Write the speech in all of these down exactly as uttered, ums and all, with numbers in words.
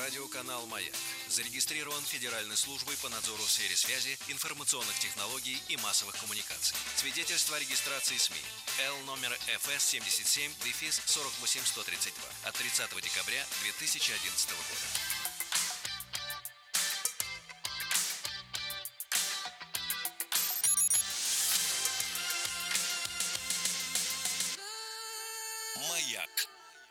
Радиоканал «Маяк» зарегистрирован Федеральной службой по надзору в сфере связи, информационных технологий и массовых коммуникаций. Свидетельство о регистрации СМИ Л номер эф эс семьдесят семь сорок восемь сто тридцать два от тридцатого декабря две тысячи одиннадцатого года. Маяк.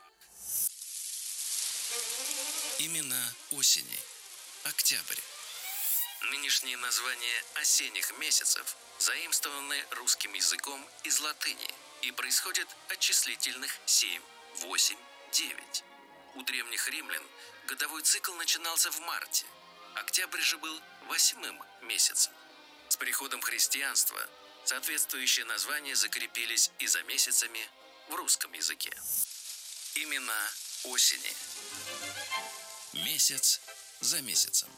Имена осени. Октябрь. Нынешние названия осенних месяцев заимствованы русским языком из латыни и происходят от числительных семь, восемь, девять. У древних римлян годовой цикл начинался в марте. Октябрь же был восьмым месяцем. С приходом христианства соответствующие названия закрепились и за месяцами в русском языке. Имена осени. Месяц за месяцем.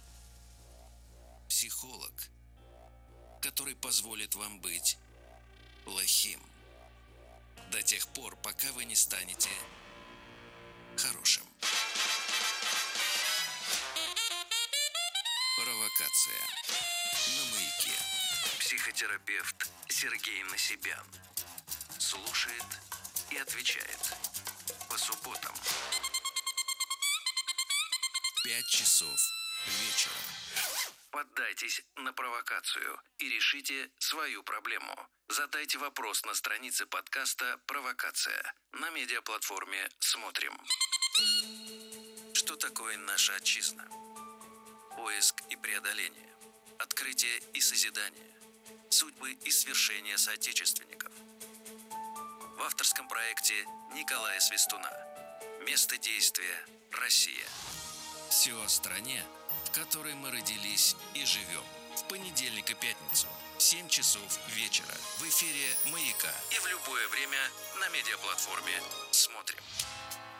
Психолог, который позволит вам быть плохим до тех пор, пока вы не станете хорошим. Провокация на Маяке. Психотерапевт Сергей Насибян слушает и отвечает по субботам. Пять часов вечера. Поддайтесь на провокацию и решите свою проблему. Задайте вопрос на странице подкаста «Провокация» на медиаплатформе «Смотрим». Что такое наша отчизна? Поиск и преодоление. Открытие и созидание. Судьбы и свершения соотечественников. В авторском проекте Николая Свистуна. Место действия – Россия. Все о стране, в которой мы родились и живем. В понедельник и пятницу в семь часов вечера в эфире «Маяка» и в любое время на медиаплатформе «Смотрим».